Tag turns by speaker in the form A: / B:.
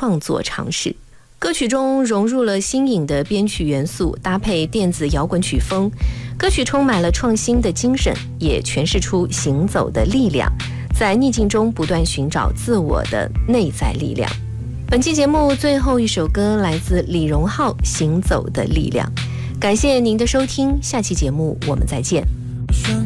A: 创作尝试。歌曲中融入了新颖的编曲元素，搭配电子摇滚曲风，歌曲充满了创新的精神，也诠释出行走的力量，在逆境中不断寻找自我的内在力量。本期节目最后一首歌来自李荣浩，《行走的力量》。感谢您的收听，下期节目我们再见。